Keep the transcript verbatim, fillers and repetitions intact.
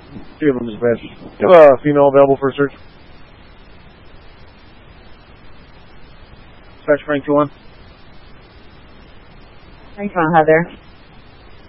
Three of them dispatch. Do you have a female available for a search? Dispatch Frank two one. Frank two one, Heather.